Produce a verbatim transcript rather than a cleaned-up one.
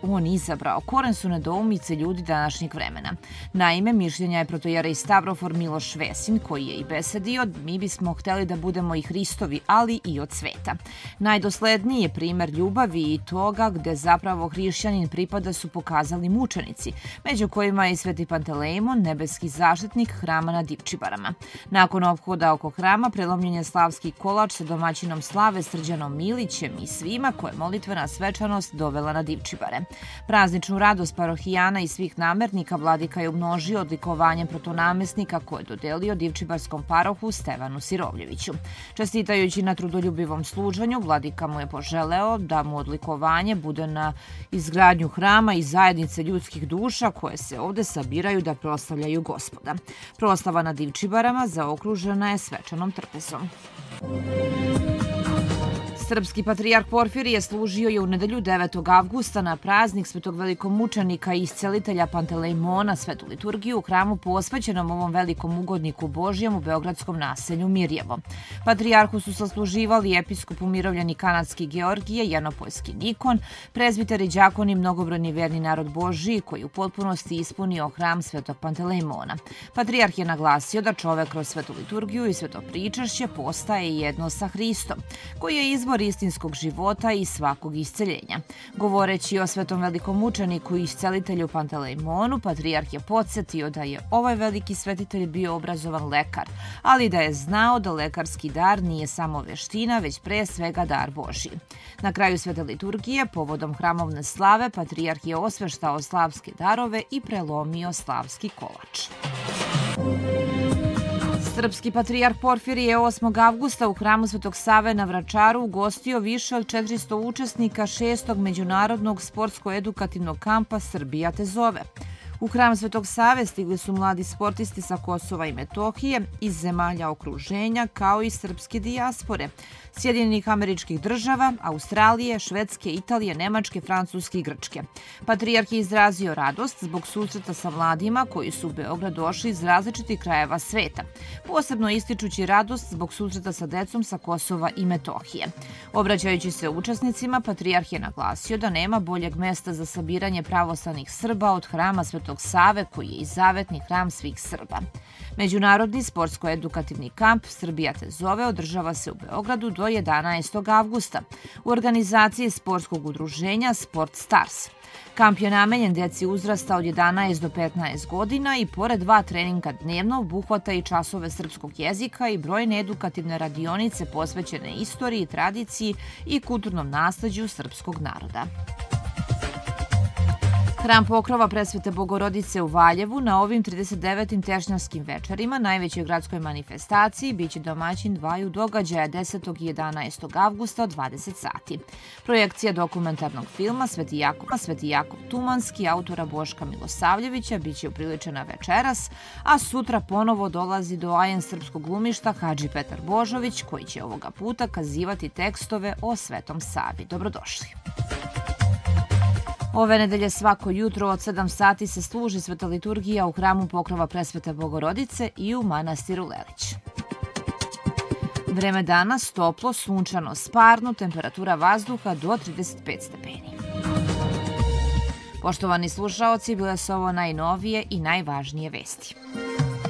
on izabrao, koren su nedoumice ljudi današnjeg vremena. Naime, mišljenja je protojerej Stavrofor Miloš Vesin, koji je i besedio: mi bismo hteli da budemo i Hristovi, ali i od sveta. Najdosledniji je primer ljubavi i toga gde zapravo hrišćanin pripada su pokazali mučenici, među kojima je i Sveti Pantelejmon, nebeski zaštitnik hrama na Divčibarama. Nakon ophoda oko hrama prelomljen je slavski kolač sa domaćinom slave Srđanom Milićem i svima koje molitvena svečanost dovela na Divčibare. Prazničnu radost parohijana i svih namernika vladika je umnožio odlikovanjem protonamesnika koje je dodelio divčibarskom parohu Stevanu Sirovljeviću. Čestitajući na trudoljubivom služenju, vladika mu je poželeo da mu odlikovanje bude na izgradnju hrama i zajednice ljudskih duša koje se ovde sabiraju da proslavljaju Gospoda. Proslava na Divčibarama zaokružena je svečanom trpesom. Srpski patrijarh Porfirije služio je u nedelju devetog avgusta na praznik svetog velikomučenika i iscelitelja Pantelejmona svetu liturgiju u hramu posvećenom ovom velikom ugodniku Božjem u beogradskom naselju Mirjevo. Patrijarhu su sasluživali episkop umirovljeni kanadski Georgije, Janopoljski Nikon, prezbiteri, đakoni, mnogobrojni verni narod Božiji koji u potpunosti ispunio hram svetog Pantelejmona. Patrijarh je naglasio da čovek kroz svetu liturgiju i sveto pričašće postaje jedno sa Hristom, koji je izvor istinskog života i svakog isceljenja. Govoreći o svetom velikom učeniku i iscelitelju Pantelejmonu, patrijarh je podsjetio da je ovaj veliki svetitelj bio obrazovan lekar, ali da je znao da lekarski dar nije samo veština, već pre svega dar Božji. Na kraju svete liturgije, povodom hramovne slave, patrijarh je osveštao slavske darove i prelomio slavski kolač. Srpski patrijarh Porfirije je osmog avgusta u hramu Svetog Save na Vračaru ugostio više od četiristo učesnika šestog međunarodnog sportsko-edukativnog kampa Srbija te zove. U hram Svetog Save stigli su mladi sportisti sa Kosova i Metohije, iz zemalja okruženja, kao i srpske dijaspore, Sjedinjenih Američkih Država, Australije, Švedske, Italije, Nemačke, Francuske i Grčke. Patrijarh je izrazio radost zbog susreta sa mladima koji su u Beograd došli iz različitih krajeva sveta, posebno ističući radost zbog susreta sa decom sa Kosova i Metohije. Obraćajući se učesnicima, patrijarh je naglasio da nema boljeg mesta za sabiranje pravoslavnih Srba od hrama Svetog Save, koji je i zavetni hram svih Srba. Međunarodni sportsko-edukativni kamp Srbija te zove održava se u Beogradu do jedanaestog avgusta u organizaciji sportskog udruženja Sport Stars. Kamp je namenjen deci uzrasta od jedanaest do petnaest godina i pored dva treninga dnevno obuhvata i časove srpskog jezika i brojne edukativne radionice posvećene istoriji, tradiciji i kulturnom nasleđu srpskog naroda. Hram Pokrova Presvete Bogorodice u Valjevu na ovim trideset devetim tešnjarskim večerima, najvećoj gradskoj manifestaciji, biće domaćin dvaju događaja desetog i jedanaestog avgusta od dvadeset sati. Projekcija dokumentarnog filma Sveti Jakov, Sveti Jakov Tumanski, autora Boška Milosavljevića, biće upriličena večeras, a sutra ponovo dolazi doajen srpskog glumišta Hadži Petar Božović, koji će ovoga puta kazivati tekstove o Svetom Savi. Dobrodošli. Ove nedelje svako jutro od sedam sati se služi sveta liturgija u hramu Pokrova Presvete Bogorodice i u manastiru Lelić. Vreme danas toplo, sunčano, sparno, temperatura vazduha do trideset pet stepeni. Poštovani slušaoci, bile su ovo najnovije i najvažnije vesti.